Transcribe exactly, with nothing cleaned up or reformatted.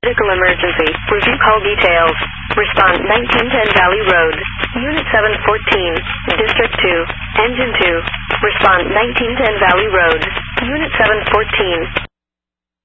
Medical emergency. Review call details. Response nineteen ten Valley Road. Unit seven fourteen. District two. Engine two. Response nineteen ten Valley Road. Unit seven fourteen.